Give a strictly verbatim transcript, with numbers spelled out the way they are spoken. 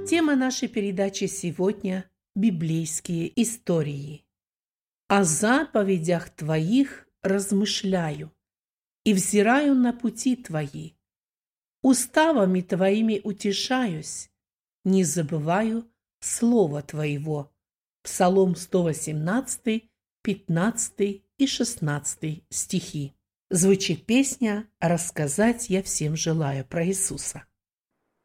Тема нашей передачи сегодня – библейские истории. «О заповедях Твоих размышляю и взираю на пути Твои. Уставами Твоими утешаюсь, не забываю слова Твоего». Псалом сто восемнадцатый, пятнадцатый и шестнадцатый стихи. Звучит песня «Рассказать я всем желаю» про Иисуса.